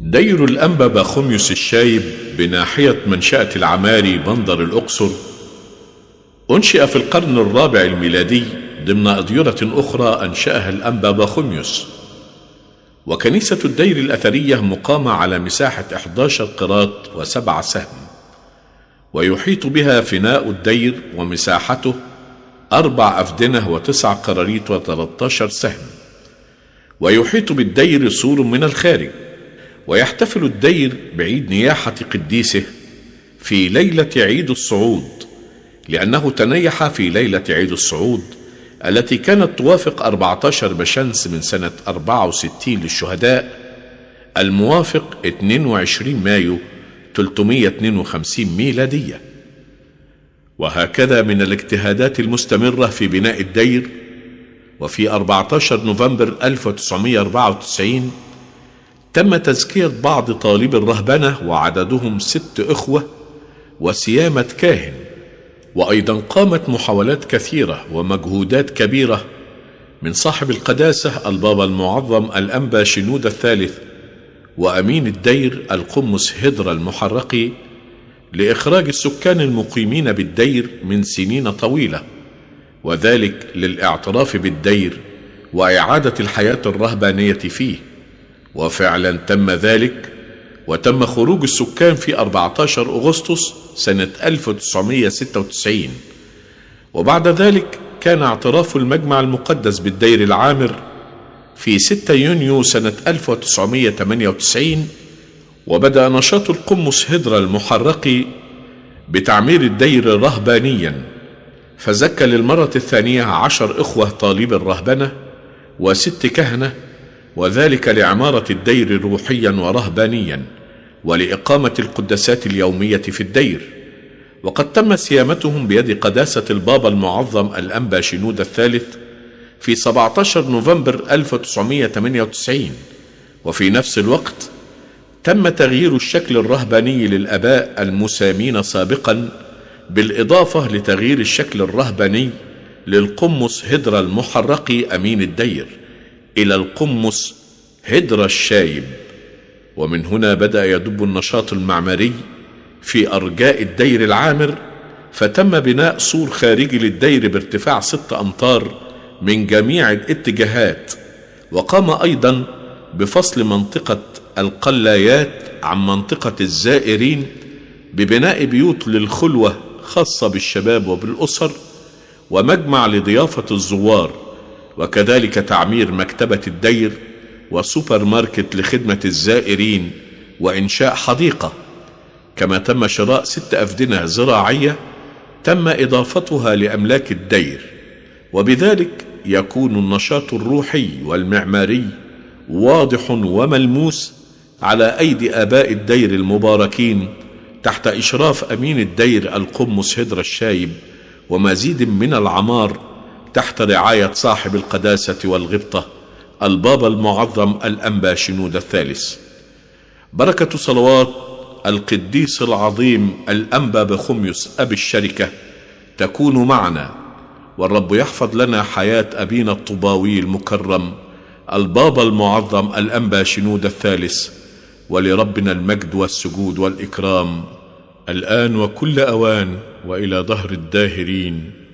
دير الأنبا بخوميوس الشايب بناحية منشأة العماري بندر الأقصر أنشئ في القرن الرابع الميلادي ضمن أديرة أخرى أنشأها الأنبا بخوميوس. وكنيسة الدير الأثرية مقامة على مساحة 11 قيراط و7 سهم، ويحيط بها فناء الدير ومساحته 4 أفدنة و9 قراريط و13 سهم. ويحيط بالدير سور من الخارج. ويحتفل الدير بعيد نياحة قديسه في ليلة عيد الصعود، لأنه تنيح في ليلة عيد الصعود التي كانت توافق 14 بشمس من سنة 64 للشهداء، الموافق 22 مايو 352 ميلادية. وهكذا من الاجتهادات المستمرة في بناء الدير، وفي 14 نوفمبر 1994 تم تزكية بعض طالب الرهبنة وعددهم 6 إخوة وسيامة كاهن. وأيضا قامت محاولات كثيرة ومجهودات كبيرة من صاحب القداسة البابا المعظم الأنبا شنودة الثالث وأمين الدير القمص هدرة المحرقي لإخراج السكان المقيمين بالدير من سنين طويلة، وذلك للاعتراف بالدير وإعادة الحياة الرهبانية فيه. وفعلا تم ذلك، وتم خروج السكان في 14 أغسطس سنة 1996. وبعد ذلك كان اعتراف المجمع المقدس بالدير العامر في 6 يونيو سنة 1998. وبدأ نشاط القمص هدرة المحرقي بتعمير الدير رهبانيا، فزكى للمرة الثانية 10 إخوة طالب الرهبنة و6 كهنة، وذلك لعمارة الدير روحيا ورهبانيا ولإقامة القداسات اليومية في الدير. وقد تم صيامتهم بيد قداسة البابا المعظم الأنبا شنودة الثالث في 17 نوفمبر 1998. وفي نفس الوقت تم تغيير الشكل الرهباني للآباء المسامين سابقا، بالإضافة لتغيير الشكل الرهباني للقمص هدرة المحرقي أمين الدير إلى القمص هدرة الشايب. ومن هنا بدأ يدب النشاط المعماري في أرجاء الدير العامر، فتم بناء سور خارجي للدير بارتفاع 6 أمتار من جميع الاتجاهات. وقام أيضا بفصل منطقة القلايات عن منطقة الزائرين ببناء بيوت للخلوة خاصة بالشباب وبالأسر، ومجمع لضيافة الزوار، وكذلك تعمير مكتبة الدير وسوبر ماركت لخدمة الزائرين وإنشاء حديقة. كما تم شراء 6 أفدنة زراعية تم إضافتها لأملاك الدير. وبذلك يكون النشاط الروحي والمعماري واضح وملموس على أيدي آباء الدير المباركين تحت إشراف أمين الدير القمص هدرة الشايب، ومزيد من العمار تحت رعاية صاحب القداسة والغبطة البابا المعظم الأنبا شنودة الثالث. بركة صلوات القديس العظيم الأنبا بخوميوس أبي الشركة تكون معنا، والرب يحفظ لنا حياة أبينا الطوباوي المكرم البابا المعظم الأنبا شنودة الثالث. ولربنا المجد والسجود والإكرام الآن وكل أوان وإلى دهر الداهرين.